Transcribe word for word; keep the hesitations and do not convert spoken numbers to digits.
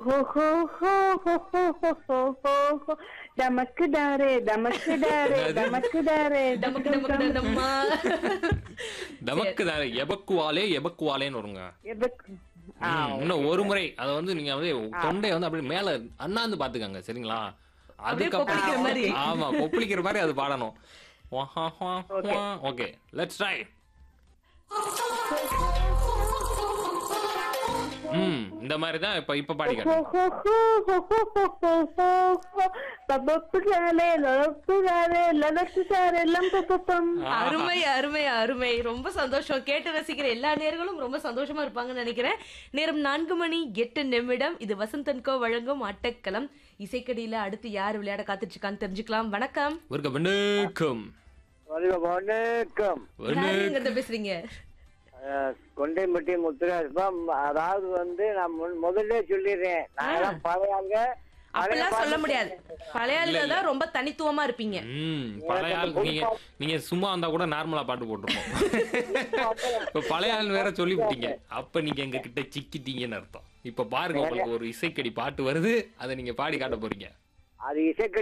ஹோ ஹோ ஹோ ஹோ ஹோ ஹோ ஹோ ஹோ ஹோ. டமக்கு டாரே டமக்கு டாரே டமக்கு டாரே டமக்கு டமக்கு டம்மா. நமக்கு தான் எபக்குவாலே எபக்குவாலேன்னு வருங்க. எபக்கு. ஆ, ம், இன்னும் ஒரு முறை அதை வந்து நீங்க வந்து தொண்டையை வந்து அப்படியே மேல அண்ணாந்து பாத்துக்கங்க சரிங்களா? அப்படியே கொப்பளிக்கிற மாதிரி. ஆமா கொப்பளிக்கிற மாதிரி அது பாடணும். Okay let's try. ம் இந்த மாதிரி தான் இப்ப இப்ப பாடி ஹோ காட்டுங்க. ஹோ ஹோ ஹோ ஹோ ஹோ ஹோ ஹோ ஹோ. பபப்பு டாரே லலப்பு டாரே லலப்பு டாரே லம்பப்பம். அருமை அருமை அருமை. ரொம்ப சந்தோஷம். கேட்டு ரசிக்கிற எல்லா நேர்களும் ரொம்ப சந்தோஷமா இருப்பாங்கன்னு நினைக்கிறேன். நேரம் நான்கு மணி எட்டு நிமிடம். இது வசந்தன்கோ வழங்கும் அட்டக்களம். இசைக்கடியில அடுத்து யார் விளையாட காத்துட்டு இருக்கான்னு தெரிஞ்சுக்கலாம். வணக்கம். ஒரு வணக்கம். வணக்கம். யாரு எங்க இருந்து பேசுறீங்க? அஹ், கொண்டைப்பட்டி முத்துராஜ்பம். அதாவது வந்து நான் முன்- முதல்ல சொல்லிடுறேன், நாங்கெல்லாம் பழைய ஆளுங்க. அப்பெல்லாம் சொல்ல முடியாது. பழைய ஆளுங்க தான் ரொம்ப தனித்துவமா இருப்பீங்க. ம் பழைய ஆள் நீங்க நீங்க சும்மா வந்தா கூட நார்மலா பாட்டு போட்டுருப்போம். இப்ப பழைய ஆள் வேற சொல்லிவிட்டீங்க. அப்ப நீங்க எங்க கிட்ட சிக்கிட்டீங்கன்னு அர்த்தம். இப்ப பாருங்க உங்களுக்கு ஒரு இசைக்கடி பாட்டு வருது, அதை நீங்க பாடி காட்ட போறீங்க. அது இசைக்கு